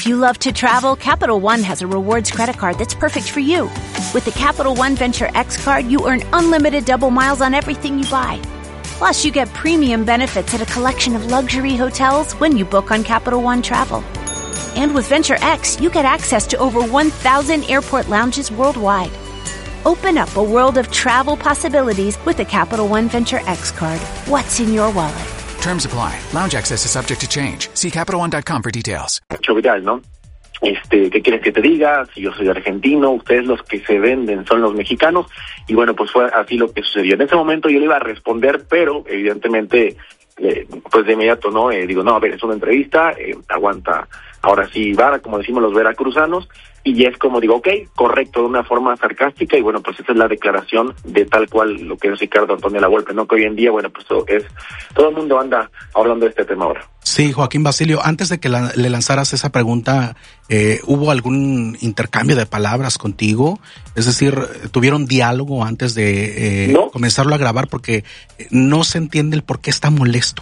If you love to travel, Capital One has a rewards credit card that's perfect for you. With the Capital One Venture X card, you earn unlimited double miles on everything you buy. Plus, you get premium benefits at a collection of luxury hotels when you book on Capital One Travel. And with Venture X, you get access to over 1,000 airport lounges worldwide. Open up a world of travel possibilities with the Capital One Venture X card. What's in your wallet? Terms apply. Lounge access is subject to change. See CapitalOne.com for details. Viral, ¿no? ¿Qué quieres que te diga? Si yo soy argentino, ustedes los que se venden son los mexicanos. Y bueno, pues fue así lo que sucedió. En ese momento yo le iba a responder, pero evidentemente, pues de inmediato, ¿no? Digo, no, a ver, es una entrevista, aguanta. Ahora sí, va, como decimos los veracruzanos, y es como digo, ok, correcto, de una forma sarcástica, y bueno, pues esa es la declaración de tal cual lo que es Ricardo Antonio Lavolpe, ¿no? Que hoy en día, bueno, pues todo el mundo anda hablando de este tema ahora. Sí, Joaquín Basilio, antes de que le lanzaras esa pregunta, ¿hubo algún intercambio de palabras contigo? Es decir, ¿tuvieron diálogo antes de ¿No? comenzarlo a grabar? Porque no se entiende el por qué está molesto.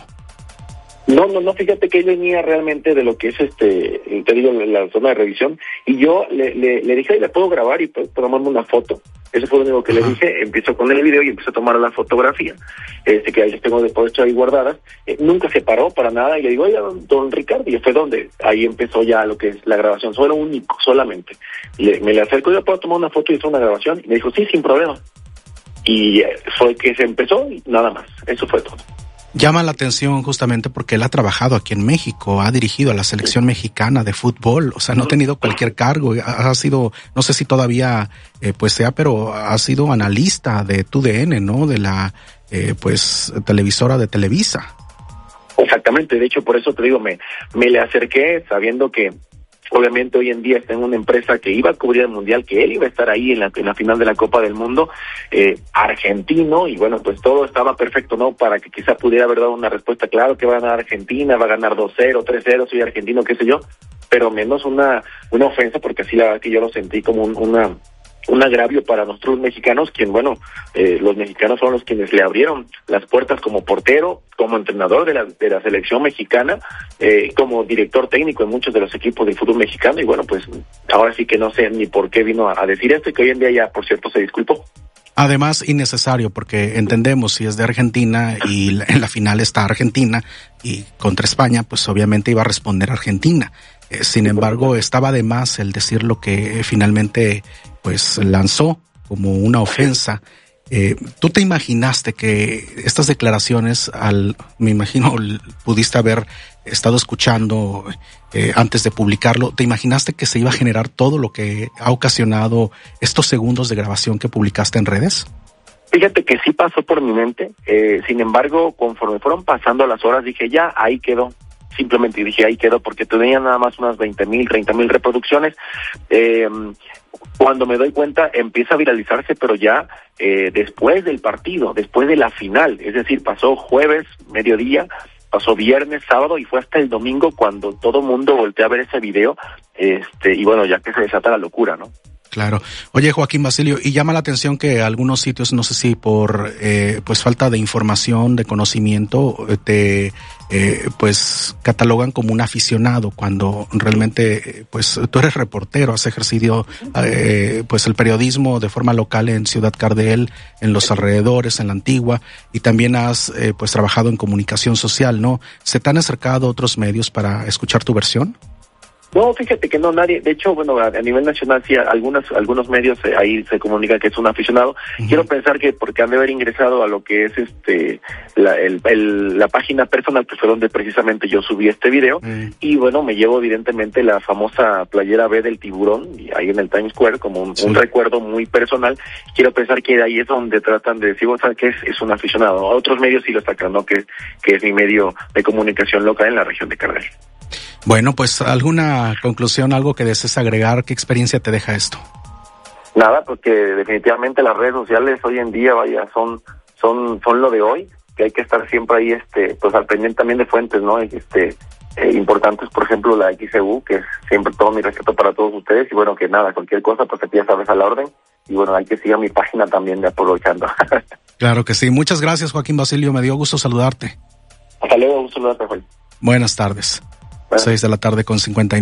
No, fíjate que él venía realmente de lo que es te digo, la zona de revisión, y yo le dije, ¿le puedo grabar y puedo tomarme una foto? Eso fue lo único que le dije. Empiezo con el video y empiezo a tomar la fotografía, que ahí las tengo después ahí guardadas. Nunca se paró para nada, y le digo, oye, don Ricardo, y fue donde, ahí empezó ya lo que es la grabación, solo único, solamente. Me le acerco, yo puedo tomar una foto y hacer una grabación, y me dijo, sí, sin problema. Y fue que se empezó, y nada más, eso fue todo. Llama la atención justamente porque él ha trabajado aquí en México, ha dirigido a la selección mexicana de fútbol, o sea, no ha tenido cualquier cargo, ha sido, no sé si todavía pues sea, pero ha sido analista de TUDN, ¿no? De la pues televisora de Televisa. Exactamente, de hecho por eso te digo, me le acerqué sabiendo que obviamente hoy en día está en una empresa que iba a cubrir el Mundial, que él iba a estar ahí en la final de la Copa del Mundo, argentino, y bueno, pues todo estaba perfecto, ¿no? Para que quizá pudiera haber dado una respuesta, claro que va a ganar Argentina, va a ganar 2-0, 3-0, soy argentino, qué sé yo, pero menos una ofensa, porque así la verdad que yo lo sentí como un agravio para nosotros mexicanos, los mexicanos son los quienes le abrieron las puertas como portero, como entrenador de la selección mexicana, como director técnico en muchos de los equipos del fútbol mexicano, y bueno, pues ahora sí que no sé ni por qué vino a decir esto, y que hoy en día ya, por cierto, se disculpó. Además, innecesario, porque entendemos, si es de Argentina y en la final está Argentina y contra España, pues obviamente iba a responder Argentina. Sin embargo, estaba de más el decir lo que finalmente pues lanzó como una ofensa. ¿Tú te imaginaste que estas declaraciones, me imagino, pudiste haber estado escuchando antes de publicarlo, te imaginaste que se iba a generar todo lo que ha ocasionado estos segundos de grabación que publicaste en redes? Fíjate que sí pasó por mi mente, sin embargo, conforme fueron pasando las horas, dije, ya, ahí quedó. Simplemente dije, ahí quedó, porque tenía nada más unas 20,000, 30,000 reproducciones. Cuando me doy cuenta, empieza a viralizarse, pero ya después del partido, después de la final, es decir, pasó jueves, mediodía, pasó viernes, sábado, y fue hasta el domingo cuando todo mundo volteó a ver ese video, y bueno, ya que se desata la locura, ¿no? Claro. Oye, Joaquín Basilio, y llama la atención que algunos sitios, no sé si por pues falta de información, de conocimiento, pues catalogan como un aficionado, cuando realmente pues tú eres reportero, has ejercido pues el periodismo de forma local en Ciudad Cardel, en los alrededores, en la Antigua, y también has pues trabajado en comunicación social, ¿no? ¿Se te han acercado otros medios para escuchar tu versión? No, fíjate que no, nadie. De hecho, bueno, a nivel nacional sí, algunos medios ahí se comunica que es un aficionado. Uh-huh. Quiero pensar que porque han de haber ingresado a lo que es la página personal, que fue donde precisamente yo subí este video, y bueno, me llevo evidentemente la famosa playera B del tiburón, ahí en el Times Square, como un recuerdo muy personal. Quiero pensar que ahí es donde tratan de decir, o sea, que es un aficionado. A otros medios sí lo sacan, ¿no? Que es mi medio de comunicación local en la región de Cardel. Bueno, pues alguna conclusión, algo que desees agregar, ¿qué experiencia te deja esto? Nada, porque definitivamente las redes sociales hoy en día, vaya, son lo de hoy, que hay que estar siempre ahí, pues al pendiente también de fuentes, ¿no? Importantes, por ejemplo, la XEU, que es siempre todo mi respeto para todos ustedes, y bueno, que nada, cualquier cosa, pues aquí ya sabes, a la orden, y bueno, hay que seguir mi página también de aprovechando. Claro que sí, muchas gracias, Joaquín Basilio, me dio gusto saludarte. Hasta luego, gusto saludarte, Juan. Buenas tardes. 6 de la tarde con 59.